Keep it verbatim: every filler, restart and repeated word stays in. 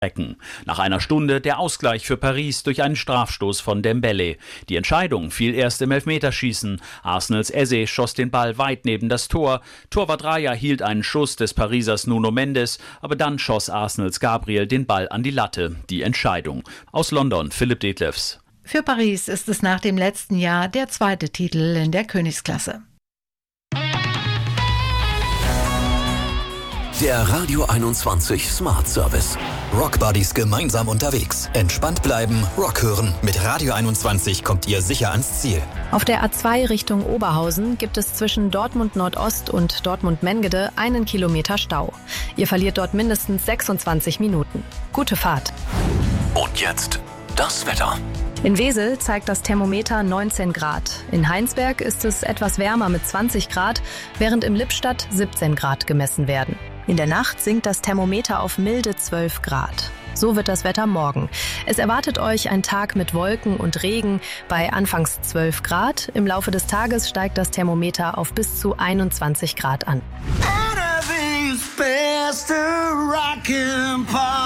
Nach einer Stunde der Ausgleich für Paris durch einen Strafstoß von Dembélé. Die Entscheidung fiel erst im Elfmeterschießen. Arsenals Eze schoss den Ball weit neben das Tor. Torwart Raya hielt einen Schuss des Parisers Nuno Mendes, aber dann schoss Arsenals Gabriel den Ball an die Latte. Die Entscheidung. Aus London, Philipp Detlefs. Für Paris ist es nach dem letzten Jahr der zweite Titel in der Königsklasse. Der Radio einundzwanzig Smart Service. Rockbuddies gemeinsam unterwegs. Entspannt bleiben, Rock hören. Mit Radio einundzwanzig kommt ihr sicher ans Ziel. Auf der A zwei Richtung Oberhausen gibt es zwischen Dortmund Nordost und Dortmund-Mengede einen Kilometer Stau. Ihr verliert dort mindestens sechsundzwanzig Minuten. Gute Fahrt. Und jetzt das Wetter. In Wesel zeigt das Thermometer neunzehn Grad. In Heinsberg ist es etwas wärmer mit zwanzig Grad, während im Lippstadt siebzehn Grad gemessen werden. In der Nacht sinkt das Thermometer auf milde zwölf Grad. So wird das Wetter morgen. Es erwartet euch ein Tag mit Wolken und Regen bei anfangs zwölf Grad. Im Laufe des Tages steigt das Thermometer auf bis zu einundzwanzig Grad an.